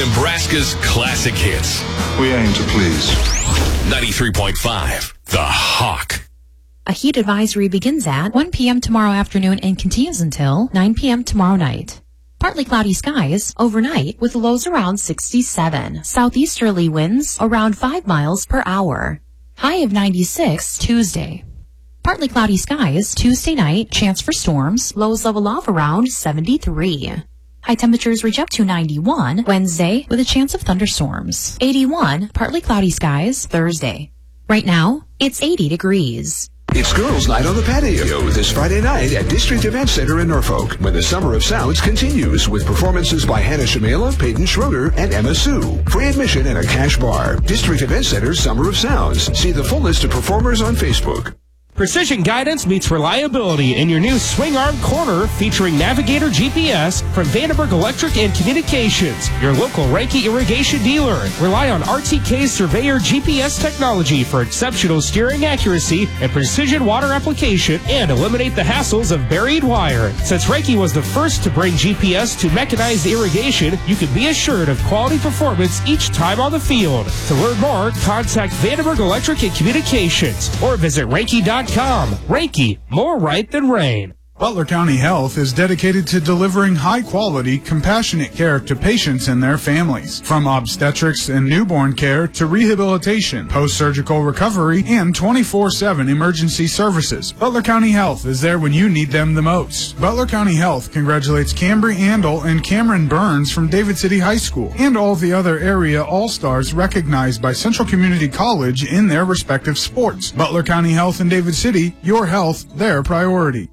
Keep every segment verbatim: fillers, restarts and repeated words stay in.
Nebraska's classic hits. We aim to please. ninety-three point five, The Hawk. A heat advisory begins at one p.m. tomorrow afternoon and continues until nine p.m. tomorrow night. Partly cloudy skies overnight with lows around sixty-seven. Southeasterly winds around five miles per hour. High of ninety-six Tuesday. Partly cloudy skies Tuesday night, chance for storms, lows level off around seventy-three. High temperatures reach up to ninety-one Wednesday with a chance of thunderstorms. eighty-one, partly cloudy skies Thursday. Right now, it's eighty degrees. It's Girls' Night on the Patio this Friday night at District Event Center in Norfolk, when the Summer of Sounds continues with performances by Hannah Shamela, Peyton Schroeder, and Emma Sue. Free admission and a cash bar. District Event Center Summer of Sounds. See the full list of performers on Facebook. Precision guidance meets reliability in your new swing arm corner featuring Navigator G P S from Vandenberg Electric and Communications, your local Reiki irrigation dealer. Rely on R T K Surveyor G P S technology for exceptional steering accuracy and precision water application, and eliminate the hassles of buried wire. Since Reiki was the first to bring G P S to mechanized irrigation, you can be assured of quality performance each time on the field. To learn more, contact Vandenberg Electric and Communications or visit Reiki dot com. Reiki, more right than rain. Butler County Health is dedicated to delivering high-quality, compassionate care to patients and their families. From obstetrics and newborn care to rehabilitation, post-surgical recovery, and twenty-four seven emergency services, Butler County Health is there when you need them the most. Butler County Health congratulates Cambry Andel and Cameron Burns from David City High School and all the other area all-stars recognized by Central Community College in their respective sports. Butler County Health and David City, your health, their priority.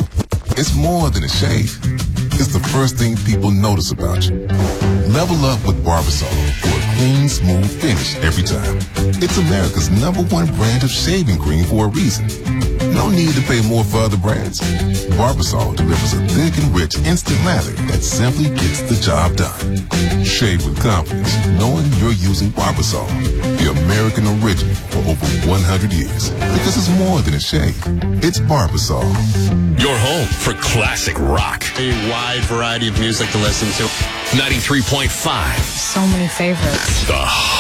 It's more than a shave. It's the first thing people notice about you. Level up with Barbasol for a clean, smooth finish every time. It's America's number one brand of shaving cream for a reason. No need to pay more for other brands. Barbasol delivers a thick and rich instant lather that simply gets the job done. Shave with confidence, knowing you're using Barbasol, the American original for over one hundred years. Because it's more than a shave. It's Barbasol. Your home for classic rock. A wide variety of music to listen to. ninety-three point five. So many favorites. The